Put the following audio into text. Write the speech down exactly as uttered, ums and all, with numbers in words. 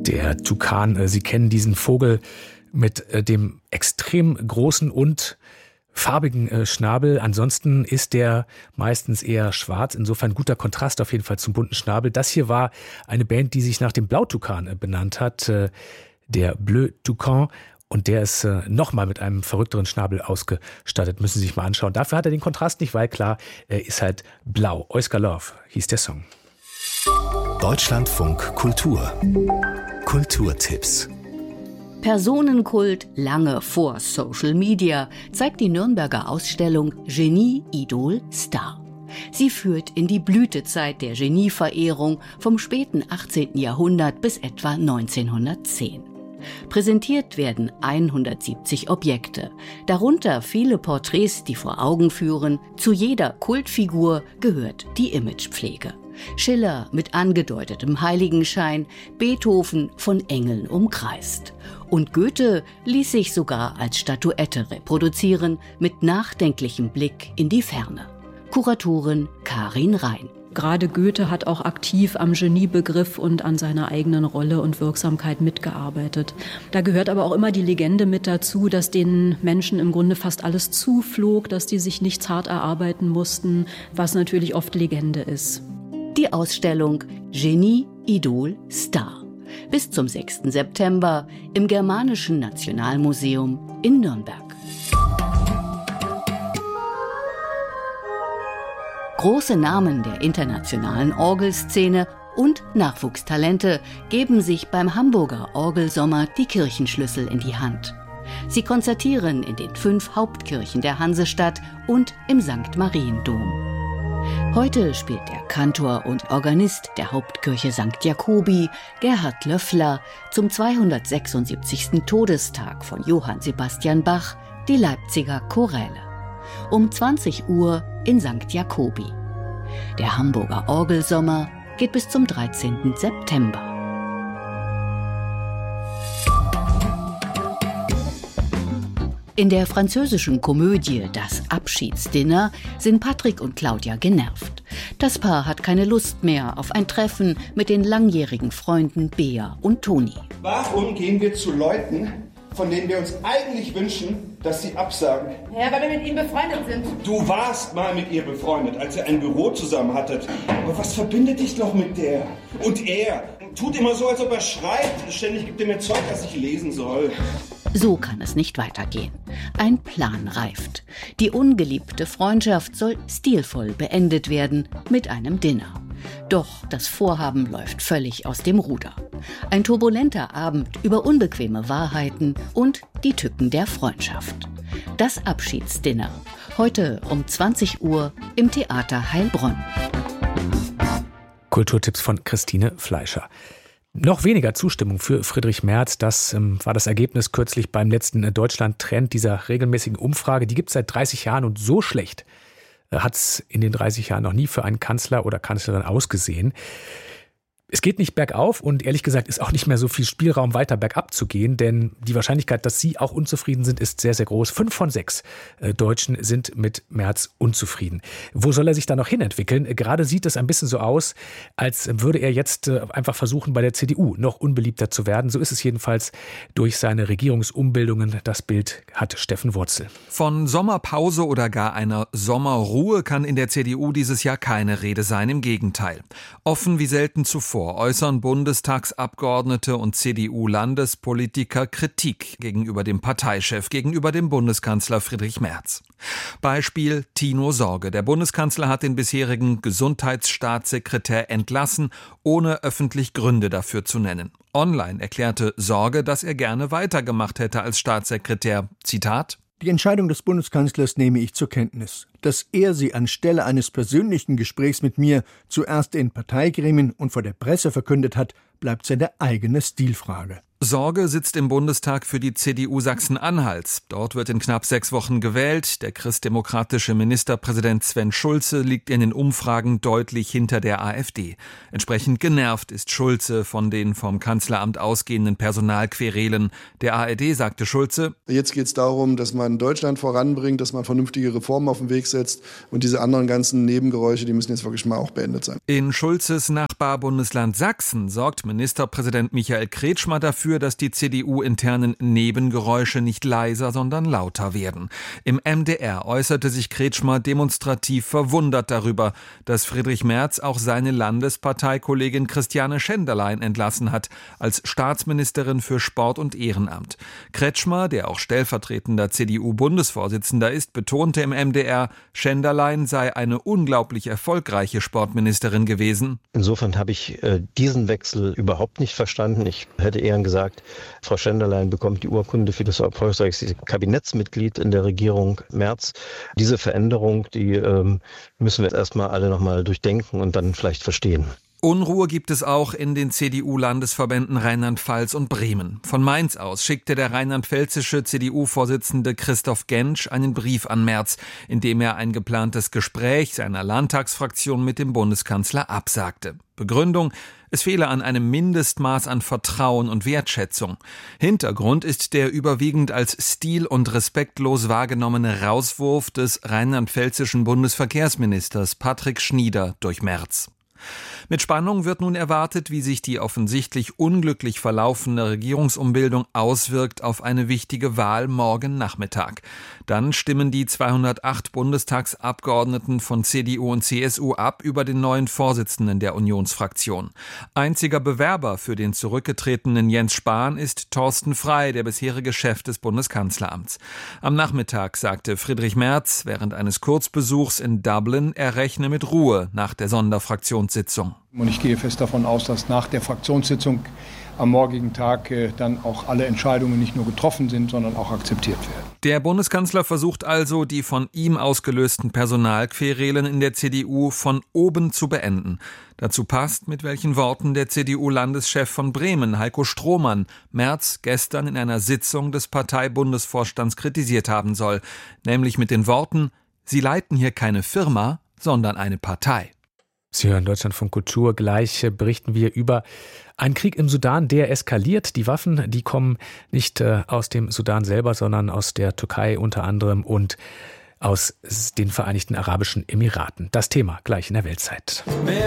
Der Tukan, äh, Sie kennen diesen Vogel mit äh, dem extrem großen und farbigen äh, Schnabel. Ansonsten ist der meistens eher schwarz. Insofern guter Kontrast auf jeden Fall zum bunten Schnabel. Das hier war eine Band, die sich nach dem Blautukan äh, benannt hat. Äh, der Bleu Toucan. Und der ist äh, nochmal mit einem verrückteren Schnabel ausgestattet. Müssen Sie sich mal anschauen. Dafür hat er den Kontrast nicht, weil klar, er ist halt blau. Oiskar Love hieß der Song. Deutschlandfunk Kultur. Kulturtipps. Personenkult lange vor Social Media zeigt die Nürnberger Ausstellung Genie, Idol, Star. Sie führt in die Blütezeit der Genieverehrung vom späten achtzehnten Jahrhundert bis etwa neunzehnhundertzehn. Präsentiert werden hundertsiebzig Objekte, darunter viele Porträts, die vor Augen führen, zu jeder Kultfigur gehört die Imagepflege. Schiller mit angedeutetem Heiligenschein, Beethoven von Engeln umkreist. Und Goethe ließ sich sogar als Statuette reproduzieren, mit nachdenklichem Blick in die Ferne. Kuratorin Karin Rhein. Gerade Goethe hat auch aktiv am Geniebegriff und an seiner eigenen Rolle und Wirksamkeit mitgearbeitet. Da gehört aber auch immer die Legende mit dazu, dass den Menschen im Grunde fast alles zuflog, dass die sich nichts hart erarbeiten mussten, was natürlich oft Legende ist. Die Ausstellung Genie, Idol, Star. Bis zum sechsten September im Germanischen Nationalmuseum in Nürnberg. Große Namen der internationalen Orgelszene und Nachwuchstalente geben sich beim Hamburger Orgelsommer die Kirchenschlüssel in die Hand. Sie konzertieren in den fünf Hauptkirchen der Hansestadt und im Sankt Mariendom. Heute spielt der Kantor und Organist der Hauptkirche Sankt Jakobi, Gerhard Löffler, zum zweihundertsechsundsiebzigsten Todestag von Johann Sebastian Bach die Leipziger Choräle. Um zwanzig Uhr in Sankt Jakobi. Der Hamburger Orgelsommer geht bis zum dreizehnten September. In der französischen Komödie Das Abschiedsdinner sind Patrick und Claudia genervt. Das Paar hat keine Lust mehr auf ein Treffen mit den langjährigen Freunden Bea und Toni. Warum gehen wir zu Leuten, von denen wir uns eigentlich wünschen, dass sie absagen? Ja, weil wir mit ihnen befreundet sind. Du warst mal mit ihr befreundet, als ihr ein Büro zusammen hattet. Aber was verbindet dich noch mit der? Und er tut immer so, als ob er schreibt. Ständig gibt er mir Zeug, das ich lesen soll. So kann es nicht weitergehen. Ein Plan reift. Die ungeliebte Freundschaft soll stilvoll beendet werden mit einem Dinner. Doch das Vorhaben läuft völlig aus dem Ruder. Ein turbulenter Abend über unbequeme Wahrheiten und die Tücken der Freundschaft. Das Abschiedsdinner. Heute um zwanzig Uhr im Theater Heilbronn. Kulturtipps von Christine Fleischer. Noch weniger Zustimmung für Friedrich Merz. Das ähm, war das Ergebnis kürzlich beim letzten äh, Deutschland-Trend dieser regelmäßigen Umfrage. Die gibt es seit dreißig Jahren und so schlecht äh, hat es in den dreißig Jahren noch nie für einen Kanzler oder Kanzlerin ausgesehen. Es geht nicht bergauf und ehrlich gesagt ist auch nicht mehr so viel Spielraum, weiter bergab zu gehen, denn die Wahrscheinlichkeit, dass Sie auch unzufrieden sind, ist sehr, sehr groß. Fünf von sechs äh, Deutschen sind mit Merz unzufrieden. Wo soll er sich da noch hinentwickeln? Gerade sieht es ein bisschen so aus, als würde er jetzt äh, einfach versuchen, bei der C D U noch unbeliebter zu werden. So ist es jedenfalls durch seine Regierungsumbildungen. Das Bild hat Steffen Wurzel. Von Sommerpause oder gar einer Sommerruhe kann in der C D U dieses Jahr keine Rede sein. Im Gegenteil. Offen wie selten zuvor äußern Bundestagsabgeordnete und C D U-Landespolitiker Kritik gegenüber dem Parteichef, gegenüber dem Bundeskanzler Friedrich Merz. Beispiel Tino Sorge. Der Bundeskanzler hat den bisherigen Gesundheitsstaatssekretär entlassen, ohne öffentlich Gründe dafür zu nennen. Online erklärte Sorge, dass er gerne weitergemacht hätte als Staatssekretär. Zitat: Die Entscheidung des Bundeskanzlers nehme ich zur Kenntnis. Dass er sie anstelle eines persönlichen Gesprächs mit mir zuerst in Parteigremien und vor der Presse verkündet hat, bleibt seine eigene Stilfrage. Sorge sitzt im Bundestag für die C D U Sachsen-Anhalts. Dort wird in knapp sechs Wochen gewählt. Der christdemokratische Ministerpräsident Sven Schulze liegt in den Umfragen deutlich hinter der AfD. Entsprechend genervt ist Schulze von den vom Kanzleramt ausgehenden Personalquerelen. Der A R D sagte Schulze: Jetzt geht es darum, dass man Deutschland voranbringt, dass man vernünftige Reformen auf den Weg setzt. Und diese anderen ganzen Nebengeräusche, die müssen jetzt wirklich mal auch beendet sein. In Schulzes Nachbarbundesland Sachsen sorgt Ministerpräsident Michael Kretschmer dafür, dass die C D U-internen Nebengeräusche nicht leiser, sondern lauter werden. Im M D R äußerte sich Kretschmer demonstrativ verwundert darüber, dass Friedrich Merz auch seine Landesparteikollegin Christiane Schenderlein entlassen hat, als Staatsministerin für Sport und Ehrenamt. Kretschmer, der auch stellvertretender C D U-Bundesvorsitzender ist, betonte im M D R, Schenderlein sei eine unglaublich erfolgreiche Sportministerin gewesen. Insofern habe ich äh, diesen Wechsel überhaupt nicht verstanden. Ich hätte eher gesagt, Frau Schenderlein bekommt die Urkunde für das erfolgreichste Kabinettsmitglied in der Regierung Merz. Diese Veränderung, die ähm, müssen wir jetzt erstmal alle nochmal durchdenken und dann vielleicht verstehen. Unruhe gibt es auch in den C D U-Landesverbänden Rheinland-Pfalz und Bremen. Von Mainz aus schickte der rheinland-pfälzische C D U-Vorsitzende Christoph Gentsch einen Brief an Merz, in dem er ein geplantes Gespräch seiner Landtagsfraktion mit dem Bundeskanzler absagte. Begründung: Es fehle an einem Mindestmaß an Vertrauen und Wertschätzung. Hintergrund ist der überwiegend als stil- und respektlos wahrgenommene Rauswurf des rheinland-pfälzischen Bundesverkehrsministers Patrick Schnieder durch Merz. Mit Spannung wird nun erwartet, wie sich die offensichtlich unglücklich verlaufene Regierungsumbildung auswirkt auf eine wichtige Wahl morgen Nachmittag. Dann stimmen die zweihundertacht Bundestagsabgeordneten von C D U und C S U ab über den neuen Vorsitzenden der Unionsfraktion. Einziger Bewerber für den zurückgetretenen Jens Spahn ist Thorsten Frey, der bisherige Chef des Bundeskanzleramts. Am Nachmittag sagte Friedrich Merz während eines Kurzbesuchs in Dublin, er rechne mit Ruhe nach der Sonderfraktionssitzung. Und ich gehe fest davon aus, dass nach der Fraktionssitzung am morgigen Tag äh, dann auch alle Entscheidungen nicht nur getroffen sind, sondern auch akzeptiert werden. Der Bundeskanzler versucht also, die von ihm ausgelösten Personalquerelen in der C D U von oben zu beenden. Dazu passt, mit welchen Worten der C D U-Landeschef von Bremen, Heiko Strohmann, Merz gestern in einer Sitzung des Parteibundesvorstands kritisiert haben soll. Nämlich mit den Worten: Sie leiten hier keine Firma, sondern eine Partei. Sie hören Deutschlandfunk Kultur. Gleich berichten wir über einen Krieg im Sudan, der eskaliert. Die Waffen, die kommen nicht äh, aus dem Sudan selber, sondern aus der Türkei unter anderem und aus den Vereinigten Arabischen Emiraten. Das Thema gleich in der Weltzeit.